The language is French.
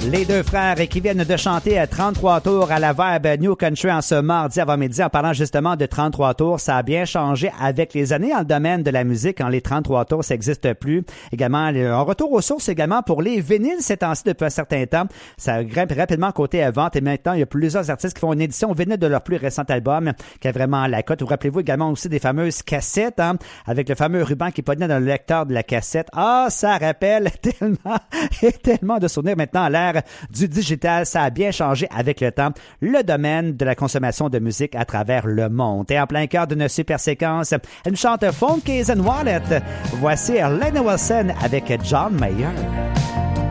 Les deux frères qui viennent de chanter à 33 tours à la Vibe New Country en ce mardi avant-midi en parlant justement de 33 tours. Ça a bien changé avec les années dans le domaine de la musique. Quand les 33 tours, ça n'existe plus. Également, un retour aux sources également pour les vinyles ces temps-ci depuis un certain temps. Ça grimpe rapidement côté vente et maintenant, il y a plusieurs artistes qui font une édition vinyle de leur plus récent album qui a vraiment la cote. Vous rappelez-vous également aussi des fameuses cassettes avec le fameux ruban qui pognait dans le lecteur de la cassette. Ah, ça rappelle tellement de souvenirs maintenant à l'ère du digital. Ça a bien changé avec le temps le domaine de la consommation de musique à travers le monde. Et en plein cœur d'une super séquence, elle chante Phone Keys and Wallet. Voici Lena Wilson avec John Mayer.